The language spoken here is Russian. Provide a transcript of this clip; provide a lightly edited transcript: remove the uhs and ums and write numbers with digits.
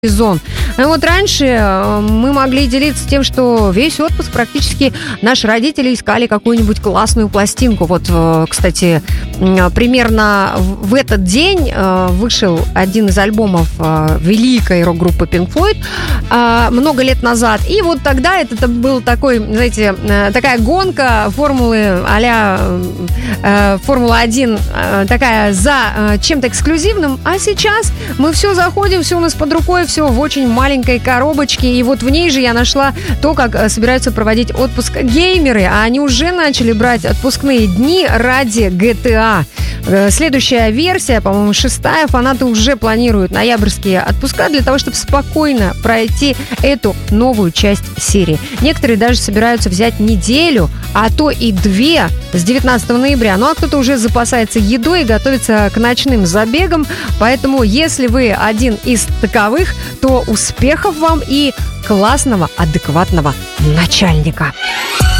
сезон. Вот раньше мы могли делиться тем, что весь отпуск практически наши родители искали какую-нибудь классную пластинку. Вот, кстати, примерно в этот день вышел один из альбомов великой рок-группы Pink Floyd много лет назад. И вот тогда это был такой, знаете, такая гонка формулы а-ля Формула-1, такая за чем-то эксклюзивным. А сейчас мы все заходим, все у нас под рукой, все в очень маленькой коробочке. И вот в ней же я нашла то, как собираются проводить отпуск геймеры. А они уже начали брать отпускные дни ради GTA. Следующая версия, по-моему, 6-я. Фанаты уже планируют ноябрьские отпуска для того, чтобы спокойно пройти эту новую часть серии. Некоторые даже собираются взять неделю, а то и 2 с 19 ноября. Ну а кто-то уже запасается едой и готовится к ночным забегам. Поэтому, если вы один из таковых, то успехов вам и классного, адекватного начальника.